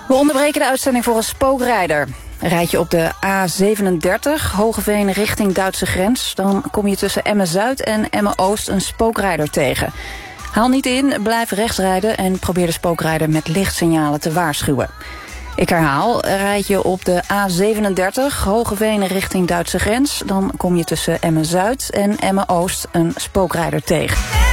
We onderbreken de uitzending voor een spookrijder. Rijd je op de A37, Hogeveen richting Duitse grens, dan kom je tussen Emmen-Zuid en Emmen-Oost een spookrijder tegen. Haal niet in, blijf rechts rijden en probeer de spookrijder met lichtsignalen te waarschuwen. Ik herhaal, rijd je op de A37, Hogeveen richting Duitse grens, dan kom je tussen Emmen-Zuid en Emmen-Oost een spookrijder tegen.